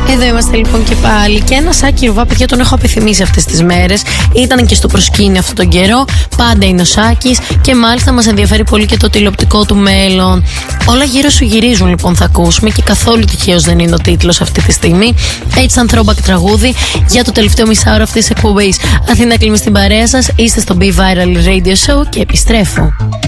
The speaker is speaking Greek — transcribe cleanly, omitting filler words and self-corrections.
Εδώ είμαστε λοιπόν και πάλι. Και ένα Σάκη Ρουβά, παιδιά, τον έχω επιθυμήσει αυτές τις μέρες. Ήταν και στο προσκήνιο αυτόν τον καιρό. Πάντα είναι ο Σάκης και μάλιστα μας ενδιαφέρει πολύ και το τηλεοπτικό του μέλλον. Όλα γύρω σου γυρίζουν, λοιπόν, θα ακούσουμε και καθόλου τυχαίος δεν είναι ο τίτλος αυτή τη στιγμή. Έτσι, σαν throwback τραγούδι για το τελευταίο μισάωρο αυτής της εκπομπής. Αθήνα Κλίμη στην παρέα σας. Είστε στο Be Viral Radio Show και επιστρέφω.